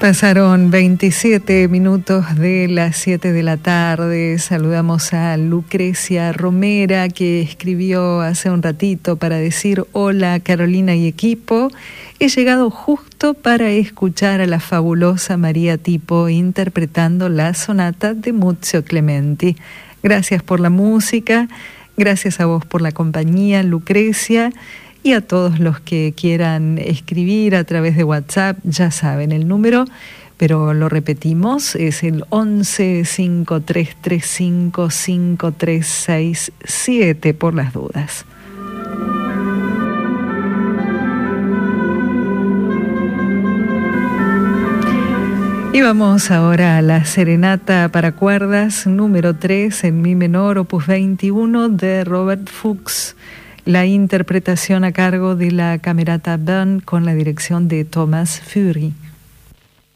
Pasaron 27 minutos de las 7 de la tarde. Saludamos a Lucrecia Romera, que escribió hace un ratito para decir: hola Carolina y equipo, he llegado justo para escuchar a la fabulosa María Tipo interpretando la sonata de Muzio Clementi. Gracias por la música, gracias a vos por la compañía, Lucrecia. Y a todos los que quieran escribir a través de WhatsApp, ya saben el número, pero lo repetimos, es el 11 5335 5367 por las dudas. Y vamos ahora a la serenata para cuerdas número 3 en mi menor, opus 21 de Robert Fuchs. La interpretación a cargo de la Camerata Bern con la dirección de Thomas Fury.